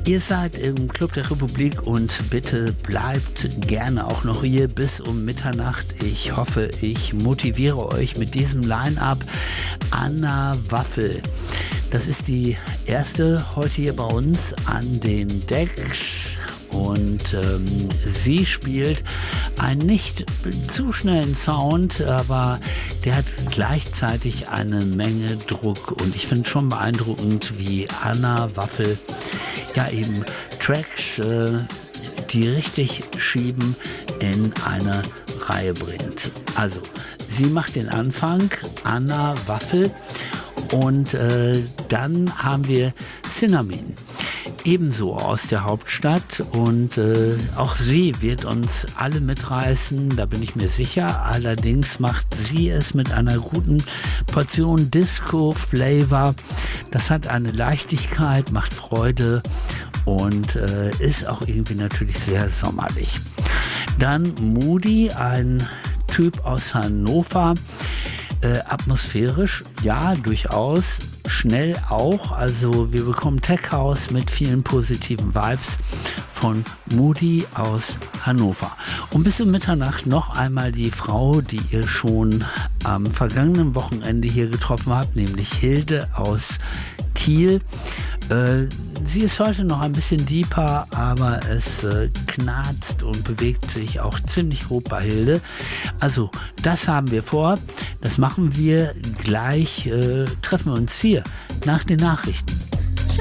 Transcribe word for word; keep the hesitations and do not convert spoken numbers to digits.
Ihr seid im Club der Republik und bitte bleibt gerne auch noch hier bis um Mitternacht. Ich hoffe, ich motiviere euch mit diesem Line-Up. Anna Waffel, das ist die erste heute hier bei uns an den Decks. Und ähm, sie spielt einen nicht zu schnellen Sound, aber der hat gleichzeitig eine Menge Druck. Und ich finde schon beeindruckend, wie Anna Waffel ja eben Tracks, äh, die richtig schieben, in eine Reihe bringt. Also, sie macht den Anfang, Anna Waffel, und äh, dann haben wir Cinnamon. Ebenso aus der Hauptstadt, und äh, auch sie wird uns alle mitreißen, da bin ich mir sicher. Allerdings macht sie es mit einer guten Portion Disco-Flavor. Das hat eine Leichtigkeit, macht Freude und äh, ist auch irgendwie natürlich sehr sommerlich. Dann Moody, ein Typ aus Hannover. Äh, atmosphärisch, ja, durchaus. Schnell auch, also wir bekommen Tech House mit vielen positiven Vibes von Moody aus Hannover. Und bis um Mitternacht noch einmal die Frau, die ihr schon am vergangenen Wochenende hier getroffen habt, nämlich Hilde aus Kiel. Äh, sie ist heute noch ein bisschen deeper, aber es äh, knarzt und bewegt sich auch ziemlich grob bei Hilde. Also das haben wir vor, das machen wir gleich, äh, treffen wir uns hier nach den Nachrichten.